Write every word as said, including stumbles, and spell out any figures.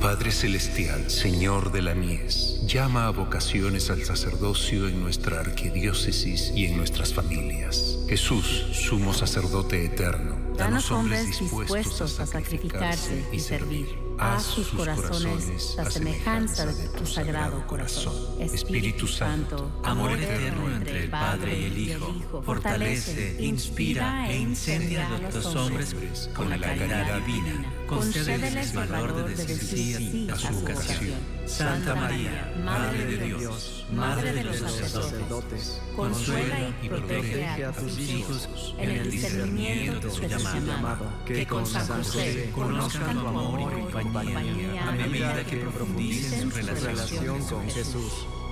Padre Celestial, Señor de la mies, llama a vocaciones al sacerdocio en nuestra arquidiócesis y en nuestras familias. Jesús, sumo sacerdote eterno, danos hombres dispuestos a sacrificarse y servir. Haz sus corazones a semejanza de tu sagrado corazón. Espíritu Santo, amor eterno entre el Padre y el Hijo, fortalece, inspira e incendia a los hombres con la caridad divina. Concédeles el valor de decir sí a su vocación. Santa María, Madre de Dios, Madre de los sacerdotes, consuela y protege a tus hijos en el discernimiento de su llamado, que con San José conozcan tu amor y compañía a medida que profundicen su relación con Jesús.